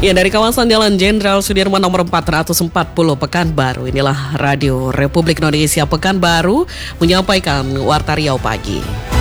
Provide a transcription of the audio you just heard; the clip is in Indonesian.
Ya, dari kawasan Jalan Jenderal Sudirman nomor 440 Pekanbaru, inilah Radio Republik Indonesia Pekanbaru menyampaikan Warta Riau Pagi.